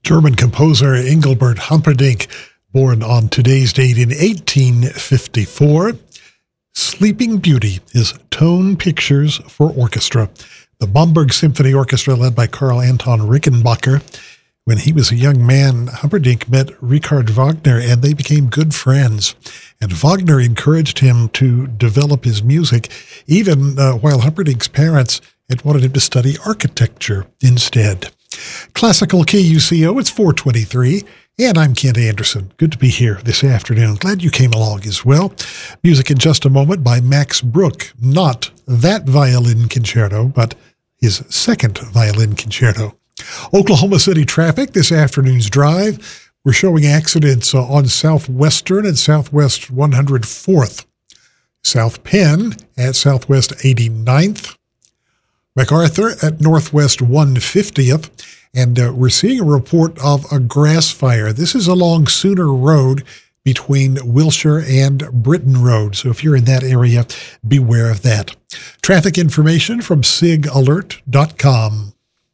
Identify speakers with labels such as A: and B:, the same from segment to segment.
A: German composer Engelbert Humperdinck, born on today's date in 1854. Sleeping Beauty is tone pictures for orchestra. The Bamberg Symphony Orchestra, led by Karl Anton Rickenbacker. When he was a young man, Humperdinck met Richard Wagner, and they became good friends. And Wagner encouraged him to develop his music, even while Humperdinck's parents had wanted him to study architecture instead. Classical KUCO, it's 4:23, and I'm Kent Anderson. Good to be here this afternoon. Glad you came along as well. Music in just a moment by Max Bruch. Not that violin concerto, but his second violin concerto. Oklahoma City traffic this afternoon's drive. We're showing accidents on Southwestern and Southwest 104th. South Penn at Southwest 89th. MacArthur at Northwest 150th. And we're seeing a report of a grass fire. This is along Sooner Road between Wilshire and Britton Road. So if you're in that area, beware of that. Traffic information from sigalert.com.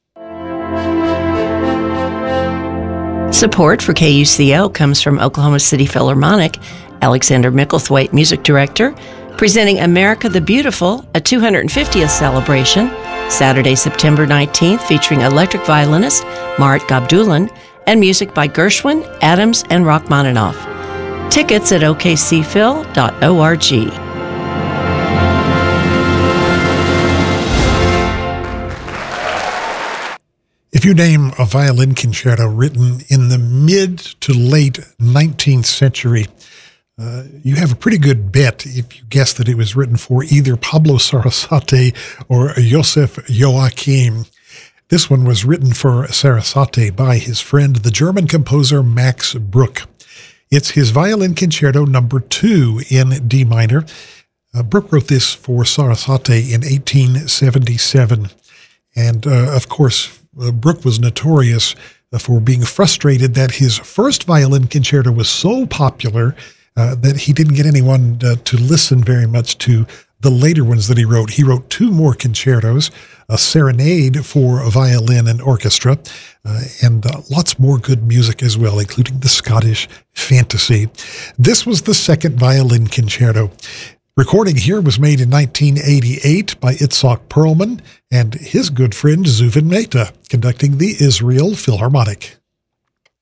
B: Support for KUCO comes from Oklahoma City Philharmonic, Alexander Micklethwaite, music director, presenting America the Beautiful, a 250th celebration, Saturday, September 19th, featuring electric violinist Marit Gabdulan and music by Gershwin, Adams, and Rachmaninoff. Tickets at okcphil.org.
A: If you name a violin concerto written in the mid to late 19th century, you have a pretty good bet if you guess that it was written for either Pablo Sarasate or Joseph Joachim. This one was written for Sarasate by his friend, the German composer Max Bruch. It's his violin concerto number 2 in D minor. Bruch wrote this for Sarasate in 1877. And, of course, Bruch was notorious for being frustrated that his first violin concerto was so popular that he didn't get anyone to listen very much to the later ones that he wrote. He wrote 2 more concertos, a serenade for violin and orchestra, and lots more good music as well, including the Scottish Fantasy. This was the second violin concerto. Recording here was made in 1988 by Itzhak Perlman and his good friend Zubin Mehta, conducting the Israel Philharmonic.